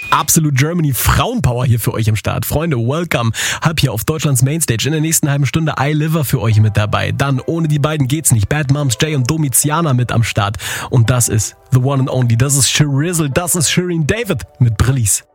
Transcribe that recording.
Absolute Germany Frauenpower hier für euch am Start. Freunde, welcome. Hab hier auf Deutschlands Mainstage in der nächsten halben Stunde iLiver für euch mit dabei. Dann, ohne die beiden geht's nicht. Bad Moms J und Domiziana mit am Start. Und das ist The One and Only. Das ist Shirizzle, das ist Shireen David mit Brillis.